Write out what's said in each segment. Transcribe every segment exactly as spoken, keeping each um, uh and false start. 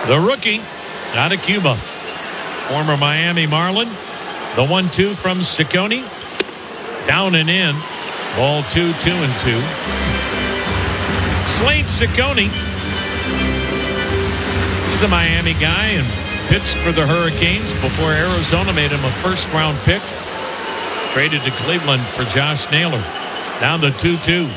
The rookie out of Cuba. Former Miami Marlin. The one two from Ciccone. Down and in. Ball two, two and two. Slade Ciccone. He's a Miami guy and pitched for the Hurricanes before Arizona made him a first-round pick. Traded to Cleveland for Josh Naylor. Down to two two.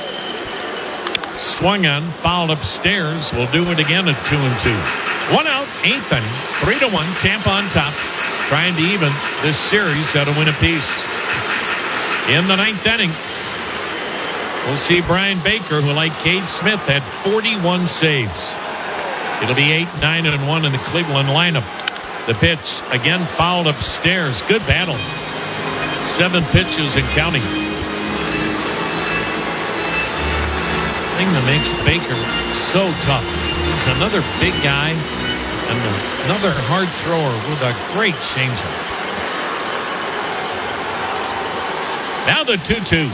Swung on, fouled upstairs. We'll do it again at two and two. One out, eighth inning, three to one. Tampa on top, trying to even this series at a win apiece. In the ninth inning, we'll see Brian Baker, who, like Cade Smith, had forty-one saves. It'll be eight, nine, and one in the Cleveland lineup. The pitch again fouled upstairs. Good battle. Seven pitches and counting. Thing that makes Baker so tough. He's another big guy and another hard thrower with a great changeup. Now the two two.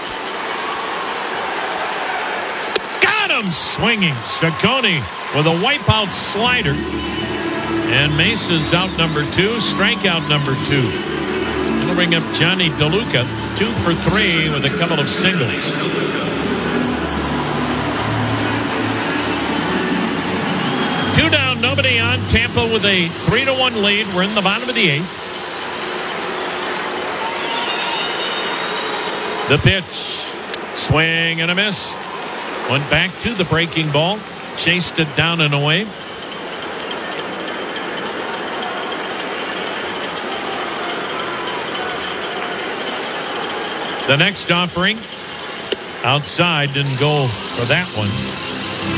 Got him swinging. Ciccone with a wipeout slider. And Mesa's out number two. Strikeout number two. Gonna bring up Johnny DeLuca. Two for three with a couple of singles. Two down, nobody on. Tampa with a three to one lead. We're in the bottom of the eighth. The pitch, swing and a miss. Went back to the breaking ball, chased it down and away. The next offering outside, didn't go for that one.